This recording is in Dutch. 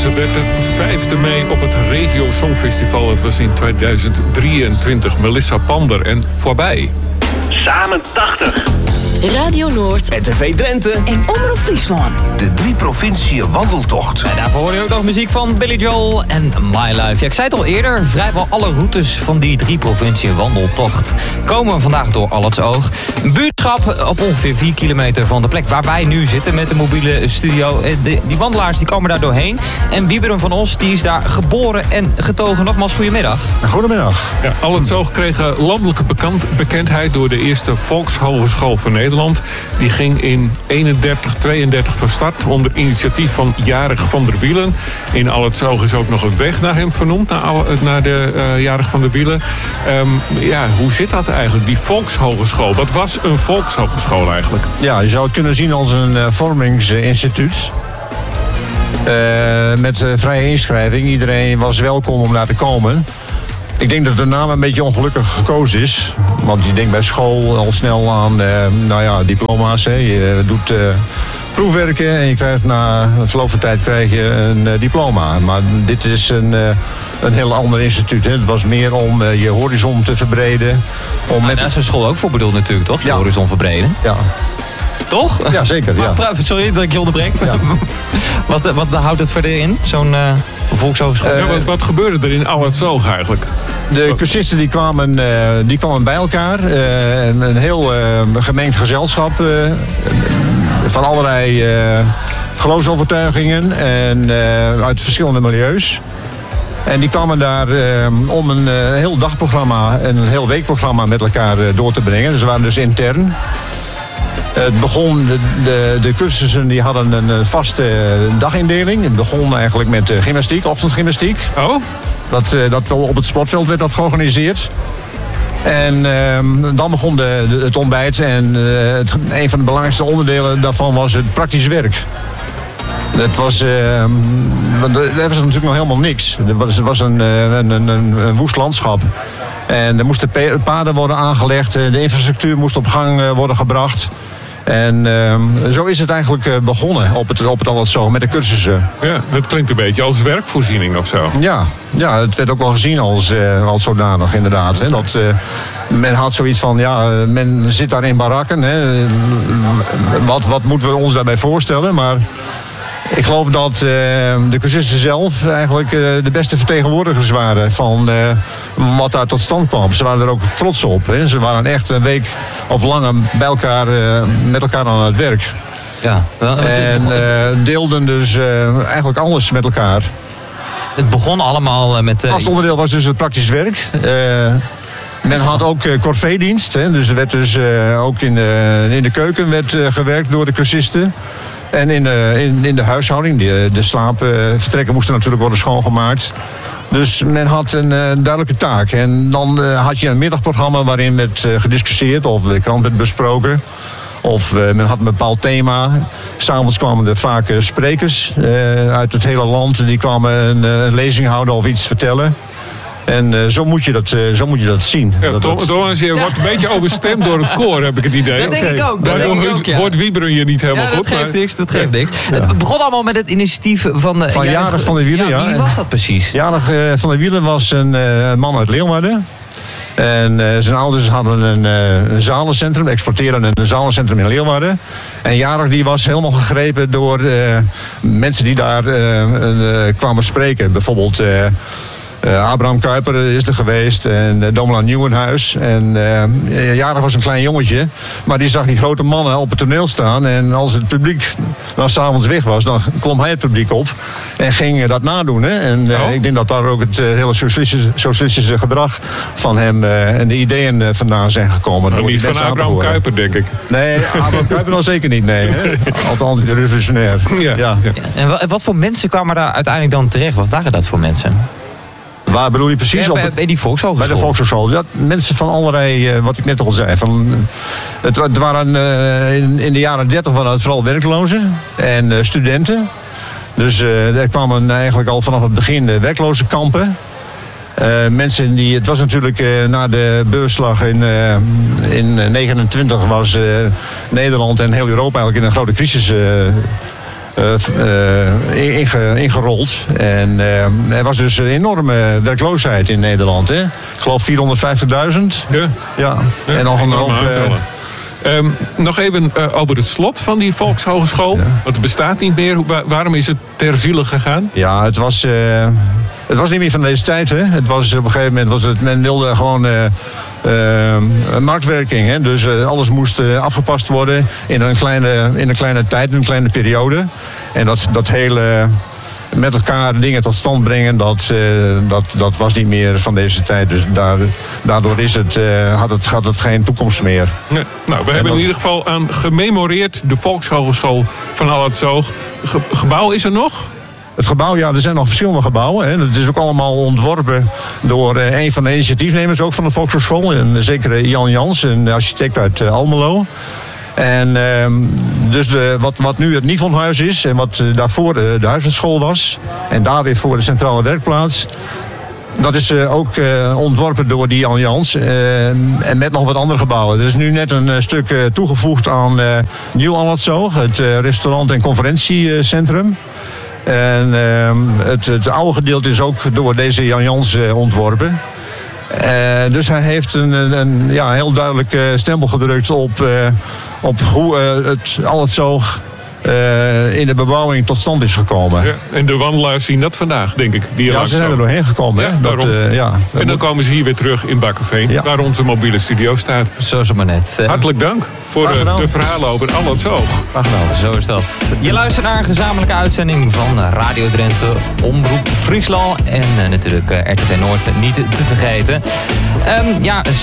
Ze werd de 5e mee op het Regio Songfestival. Het was in 2023. Melissa Pander en Voorbij. Samen 80. Radio Noord, RTV Drenthe en Omroep Friesland. De 3 provinciën wandeltocht. En daarvoor hoor je ook nog muziek van Billy Joel en My Life. Ja, ik zei het al eerder, vrijwel alle routes van die 3 provinciën wandeltocht komen vandaag door Allentsoog. Een buurtschap op ongeveer 4 kilometer van de plek waar wij nu zitten met de mobiele studio. Die wandelaars die komen daar doorheen. En Wieberen van Os die is daar geboren en getogen. Nogmaals, goedemiddag. Goedemiddag. Ja, Allentsoog kreeg landelijke bekendheid door de eerste Volkshogeschool van Nederland. Die ging in 31-32 van start onder initiatief van Jarig van der Wielen. In Allentsoog is ook nog een weg naar hem vernoemd, naar de Jarig van der Wielen. Hoe zit dat eigenlijk, die Volkshogeschool? Wat was een Volkshogeschool eigenlijk? Ja, je zou het kunnen zien als een vormingsinstituut. Met vrije inschrijving. Iedereen was welkom om daar te komen. Ik denk dat de naam een beetje ongelukkig gekozen is. Want je denkt bij school al snel aan diploma's. Hè. Je doet proefwerken en je krijgt na verloop van tijd een diploma. Maar dit is een heel ander instituut. Hè. Het was meer om je horizon te verbreden. Daar is een school ook voor bedoeld natuurlijk, toch? Je horizon verbreden. Ja. Toch? Ja, zeker. Ja. Sorry dat ik je onderbreek. Ja. Wat houdt het verder in, zo'n volkshogeschool? Wat gebeurde er in Allentsoog eigenlijk? De cursisten die kwamen bij elkaar. Een heel gemengd gezelschap. Van allerlei geloofsovertuigingen. En uit verschillende milieus. En die kwamen daar om een heel dagprogramma en een heel weekprogramma met elkaar door te brengen. Dus ze waren dus intern. Het begon, de cursussen die hadden een vaste dagindeling. Het begon eigenlijk met gymnastiek, ochtendgymnastiek. Oh? Dat op het sportveld werd dat georganiseerd. En dan begon het ontbijt. En een van de belangrijkste onderdelen daarvan was het praktisch werk. Het was, er was natuurlijk nog helemaal niks. Het was een woest landschap. En er moesten paden worden aangelegd. De infrastructuur moest op gang worden gebracht. En zo is het eigenlijk begonnen op het Allentsoog met de cursussen. Ja, dat klinkt een beetje als werkvoorziening of zo. Ja, het werd ook wel gezien als zodanig inderdaad. Hè. Dat, men had zoiets van, men zit daar in barakken. Hè. Wat moeten we ons daarbij voorstellen? Maar ik geloof dat de cursisten zelf eigenlijk de beste vertegenwoordigers waren van wat daar tot stand kwam. Ze waren er ook trots op. Hè. Ze waren echt een week of langer bij elkaar, met elkaar aan het werk. Ja. En deelden dus eigenlijk alles met elkaar. Het begon allemaal met... Het vast onderdeel was dus het praktisch werk. Men had ook corvée-dienst. Hè. Dus er werd dus ook in de keuken werd gewerkt door de cursisten. En in de huishouding, de slaapvertrekken moesten natuurlijk worden schoongemaakt. Dus men had een duidelijke taak. En dan had je een middagprogramma waarin werd gediscussieerd of de krant werd besproken. Of men had een bepaald thema. 'S Avonds kwamen er vaak sprekers uit het hele land. Die kwamen een lezing houden of iets vertellen. En zo moet je dat zien. Ja, Thomas, je wordt een beetje overstemd door het koor, heb ik het idee. Dat denk ik ook. Daardoor hoort Wieberen je niet helemaal goed. Dat geeft niks. Ja. Het begon allemaal met het initiatief van Jarig van der Wielen. Ja. Wie was dat precies? Jarig van der Wielen was een man uit Leeuwarden. En zijn ouders hadden een zalencentrum, exporteren een zalencentrum in Leeuwarden. En Jarig die was helemaal gegrepen door mensen die daar kwamen spreken. Bijvoorbeeld... Abraham Kuyper is er geweest en Domela Nieuwenhuis. En Jarig was een klein jongetje, maar die zag die grote mannen op het toneel staan. En als het publiek dan 's avonds weg was, dan klom hij het publiek op en ging dat nadoen. Hè. En ik denk dat daar ook het hele socialistische gedrag van hem en de ideeën vandaan zijn gekomen. Maar niet van Abraham Kuyper, denk ik. Nee, Abraham Kuyper dan zeker niet, nee. Althans, revolutionair. Ja. En wat voor mensen kwamen daar uiteindelijk dan terecht? Wat waren dat voor mensen? Waar bedoel je precies? Bij die Volkshogeschool? Bij de Volkshogeschool. Ja, mensen van allerlei, wat ik net al zei. Het waren in de jaren 30 waren het vooral werklozen en studenten. Dus er kwamen eigenlijk al vanaf het begin werkloze kampen. Mensen die, het was natuurlijk na de beursslag in 1929 was Nederland en heel Europa eigenlijk in een grote crisis ingerold. En er was dus een enorme werkloosheid in Nederland. Hè? Ik geloof 450.000. Ja. En nog een hoop... nog even over het slot van die Volkshogeschool. Want het bestaat niet meer. Waarom is het ter ziele gegaan? Ja, het was niet meer van deze tijd. Hè? Het was, op een gegeven moment men wilde gewoon marktwerking. Hè? Dus alles moest afgepast worden in een kleine tijd, in een kleine periode. En dat hele met elkaar dingen tot stand brengen, dat was niet meer van deze tijd. Dus daardoor had het geen toekomst meer. Nee. Nou, we hebben in ieder geval aan gememoreerd de Volkshogeschool van Allertsoog. Gebouw is er nog? Het gebouw, ja, er zijn nog verschillende gebouwen. Hè. Het is ook allemaal ontworpen door een van de initiatiefnemers ook van de Volkshogeschool. Een zekere Jan Jans, een architect uit Almelo. En dus wat nu het Nivonhuis is en wat daarvoor de huisartsschool was. En daar weer voor de centrale werkplaats. Dat is ook ontworpen door die Jan Jans. En met nog wat andere gebouwen. Er is nu net een stuk toegevoegd aan Nieuw Allertsoog. Het restaurant- en conferentiecentrum. En het oude gedeelte is ook door deze Jan Jans ontworpen. Dus hij heeft een heel duidelijk stempel gedrukt op hoe het Allertsoog in de bebouwing tot stand is gekomen. Ja, en de wandelaars zien dat vandaag, denk ik. Ja, ze zijn er doorheen gekomen. Ja, hè? daarom. En dan komen ze hier weer terug in Bakkeveen, waar onze mobiele studio staat. Zo is het maar net. Hartelijk dank voor de verhalen over Allertsoog. Zo is dat. Je luistert naar een gezamenlijke uitzending van Radio Drenthe, Omroep Friesland en natuurlijk RTV Noord niet te vergeten.